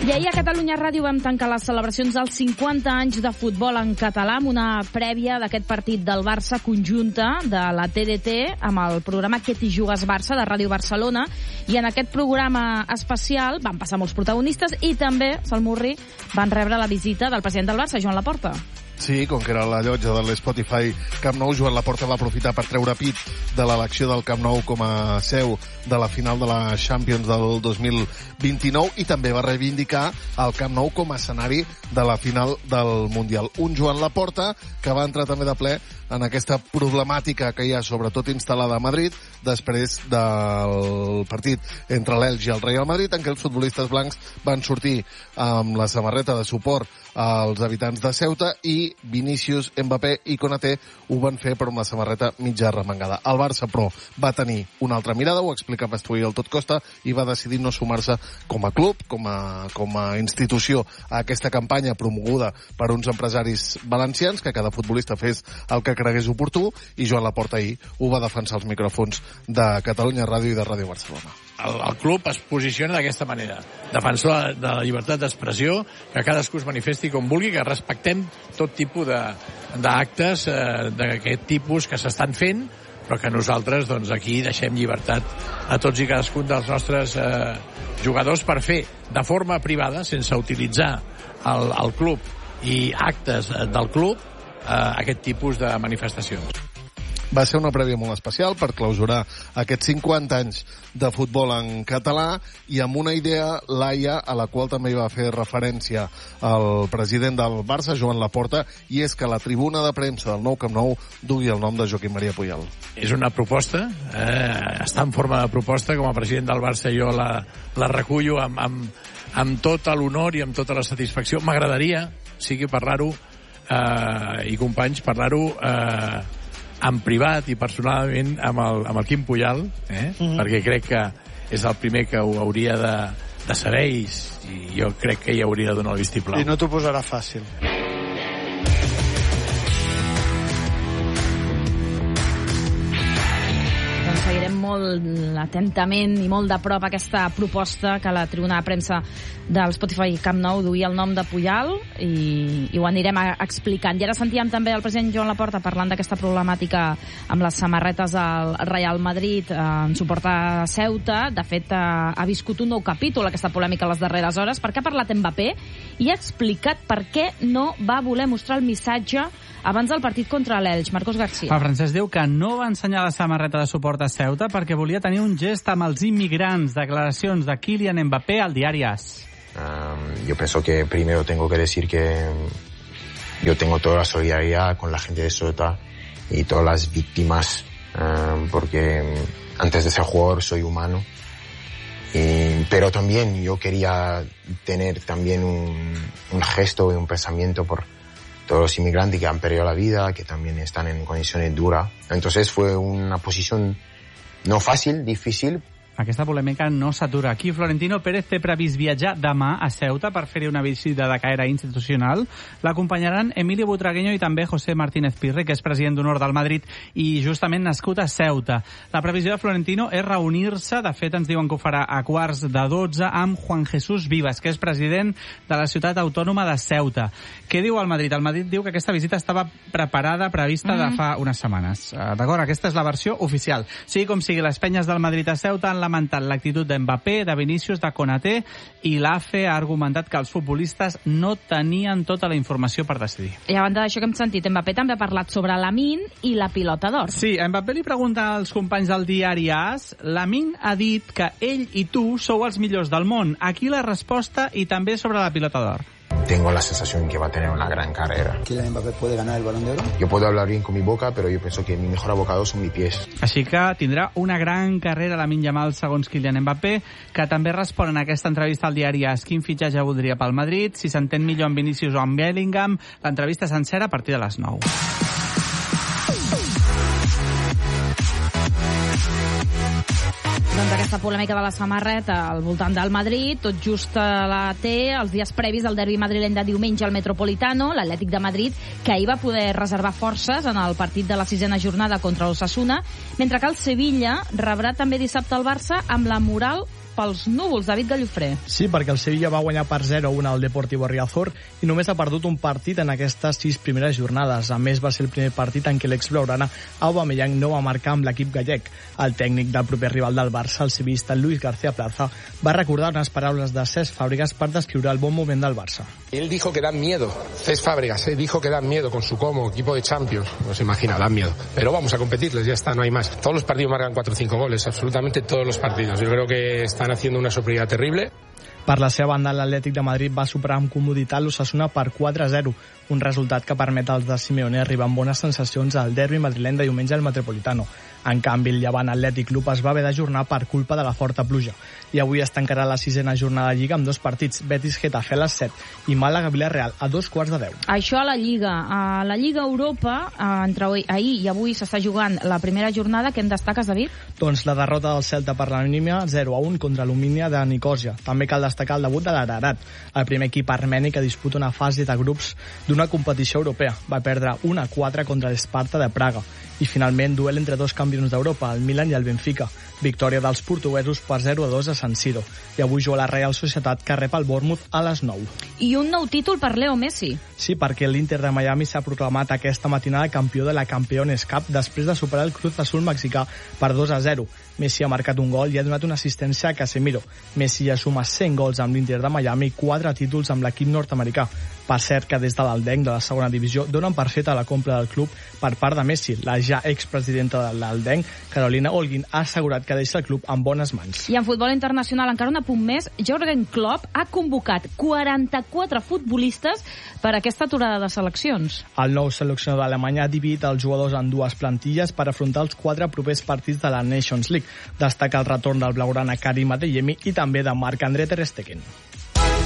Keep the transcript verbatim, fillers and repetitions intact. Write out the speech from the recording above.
I ahir a Catalunya Ràdio vam tancar les celebracions dels cinquanta anys de futbol en català amb una prèvia d'aquest partit del Barça conjunta de la T D T amb el programa Que t'hi jugues Barça de Ràdio Barcelona, i en aquest programa especial van passar molts protagonistes i també, Salmurri, van rebre la visita del president del Barça, Joan Laporta. Sí, com que era la llotja de l'Spotify Camp Nou, Joan Laporta va aprofitar per treure pit de l'elecció del Camp Nou com a seu de la final de la Champions del dos mil vint-i-nou i també va reivindicar el Camp Nou com a escenari de la final del Mundial. Un Joan Laporta que va entrar també de ple en aquesta problemàtica que hi ha sobretot instal·lada a Madrid després del partit entre l'Elx i el Real Madrid, en què els futbolistes blancs van sortir amb la samarreta de suport als habitants de Ceuta i Vinícius, Mbappé i Konaté ho van fer per una samarreta mitja remangada. El Barça, però, va tenir una altra mirada, ho explicava Estuí al Tot Costa, i va decidir no sumar-se com a club, com a, com a institució a aquesta campanya promoguda per uns empresaris valencians, que cada futbolista fes el que cregués oportú, i Joan Laporta ahir ho va defensar als micròfons de Catalunya Ràdio i de Ràdio Barcelona. El, el club es posiciona d'aquesta manera, defensor de la llibertat d'expressió, que cadascú es manifesti com vulgui, que respectem tot tipus d'actes eh, d'aquest tipus que s'estan fent, però que nosaltres doncs, aquí deixem llibertat a tots i cadascun dels nostres eh, jugadors per fer de forma privada, sense utilitzar el, el club i actes del club, eh, aquest tipus de manifestacions. Va ser una prèvia molt especial per clausurar aquests cinquanta anys de futbol en català i amb una idea, Laia, a la qual també hi va fer referència el president del Barça, Joan Laporta, i és que la tribuna de premsa del nou Camp Nou dugui el nom de Joaquim Maria Puyol. És una proposta, eh, està en forma de proposta, com a president del Barça jo la, la recullo amb, amb, amb tot l'honor i amb tota la satisfacció. M'agradaria, sigui parlar-ho, eh, i companys, parlar-ho eh, en privat i personalment amb el, amb el Quim Puyol, eh? Mm-hmm. Perquè crec que és el primer que ho hauria de, de saber i, i jo crec que hi hauria de donar el vistiplau. I no t'ho posarà fàcil. Seguirem molt atentament i molt de prop aquesta proposta que la tribuna de premsa del Spotify Camp Nou duia el nom de Puyol i, i ho anirem a, explicant. I ara sentíem també el president Joan Laporta parlant d'aquesta problemàtica amb les samarretes al Real Madrid eh, en suport a Ceuta. De fet, eh, ha viscut un nou capítol aquesta polèmica a les darreres hores perquè ha parlat Mbappé i ha explicat per què no va voler mostrar el missatge abans del partit contra l'Elx. Marcos García. El francès diu que no va ensenyar la samarreta de suport a Ceuta perquè volia tenir un gest amb els immigrants. Declaracions de Kylian Mbappé al diari AS. Um, yo pienso que primero tengo que decir que yo tengo toda la solidaridad con la gente de Ceuta y todas las víctimas, um, porque antes de ser jugador soy humano. Y, pero también yo quería tener también un, un gesto y un pensamiento por todos los inmigrantes que han perdido la vida, que también están en condiciones duras. Entonces fue una posición no fàcil, difícil. Aquesta polèmica no s'atura. Aquí Florentino Pérez té previst viatjar demà a Ceuta per fer-hi una visita de caire institucional. L'acompanyaran Emilio Butragueño i també José Martínez Pirre, que és president d'honor del Madrid i justament nascut a Ceuta. La previsió de Florentino és reunir-se, de fet ens diuen que ho farà a quarts de dotze, amb Juan Jesús Vivas, que és president de la ciutat autònoma de Ceuta. Què diu el Madrid? El Madrid diu que aquesta visita estava preparada, prevista mm-hmm. de fa unes setmanes. D'acord, aquesta és la versió oficial. Sigui com sigui, les penyes del Madrid a Ceuta han lamentat l'actitud d'Mbappé, de Vinícius, de Konaté, i l'A F E ha argumentat que els futbolistes no tenien tota la informació per decidir. I a banda d'això que hem sentit, Mbappé també ha parlat sobre Lamine i la pilota d'or. Sí, Mbappé li pregunta als companys del diari AS, Lamine ha dit que ell i tu sou els millors del món. Aquí la resposta i també sobre la pilota d'or. Tengo la sensación que va a tener una gran carrera. ¿Kylian Mbappé puede ganar el Balón de Oro? Yo puedo hablar bien con mi boca, pero yo pienso que mi mejor abocado son mis pies. Així que tindrà una gran carrera Lamine Yamal segons Kylian Mbappé, que també respon en aquesta entrevista al diari AS quin fitxatge voldria pel Madrid, si s'entén millor amb Vinícius o amb Bellingham. L'entrevista sencera a partir de les nou. Doncs aquesta polèmica de la samarreta al voltant del Madrid, tot just la té els dies previs al derbi madrileny de diumenge al Metropolitano, l'Atlètic de Madrid, que ahir va poder reservar forces en el partit de la sisena jornada contra l'Osasuna, mentre que el Sevilla rebrà també dissabte el Barça amb la moral pels núvols. David Gallofré. Sí, perquè el Sevilla va guanyar per zero a un al Deportivo Riazor i només ha perdut un partit en aquestes sis primeres jornades. A més, va ser el primer partit en què l'ex-blaugrana Aubameyang no va marcar amb l'equip gallec. El tècnic del proper rival del Barça, el sevillista Luis García Plaza, va recordar unes paraules de Cesc Fàbregas per descriure el bon moment del Barça. Él dijo que dan miedo, Cesc Fàbregas, ¿eh? dijo que dan miedo con su como equipo de Champions. No se imagina, dan miedo. Pero vamos a competirles, ya está, no hay más. Todos los partidos marcan cuatro o cinco goles, absolutamente todos los partidos. Yo creo que están haciendo una superioridad terrible. Per la seva banda, l'Atlètic de Madrid va superar amb comoditat l'Osasuna per quatre a zero, un resultat que permet als de Simeone arribar amb bones sensacions al derbi madrileny de diumenge al Metropolitano. En canvi, el Llevant Atlètic Club es va haver d'ajornar per culpa de la forta pluja. I avui es tancarà la sisena jornada de Lliga amb dos partits, Betis-Getafe a les set i Màlaga-Villarreal a dos quarts de deu. Això a la Lliga. A la Lliga Europa, entre ahir i avui s'està jugant la primera jornada. Què en destaques, David? Doncs la derrota del Celta per la mínima zero a un contra l'Omínia de Nicòsia. També cal destacar el debut de l'Ararat, el primer equip armeni que disputa una fase de grups d'una competició europea. Va perdre un a quatre contra l'Esparta de Praga. I finalment, duel entre dos campions d'Europa, el Milan i el Benfica. Victòria dels portuguesos per zero a dos a San Siro. I avui juga la Real Societat, que rep el Bournemouth a les nou. I un nou títol per Leo Messi. Sí, perquè l'Inter de Miami s'ha proclamat aquesta matinada campió de la Campeones Cup després de superar el Cruz Azul mexicà per dos a zero. Messi ha marcat un gol i ha donat una assistència a Casemiro. Messi ja suma cent gols amb l'Inter de Miami i quatre títols amb l'equip nord-americà. Per cert que des de l'Aldenc de la segona divisió donen per feta la compra del club per part de Messi. La ja expresidenta de l'Aldenc, Carolina Holguín, ha assegurat que deixa el club en bones mans. I en futbol internacional, encara un apunt més, Jürgen Klopp ha convocat quaranta-quatre futbolistes per aquesta aturada de seleccions. El nou seleccionador alemany ha dividit els jugadors en dues plantilles per afrontar els quatre propers partits de la Nations League. Destaca el retorn del blaugrana Karim Adeyemi i també de Marc-André ter Stegen.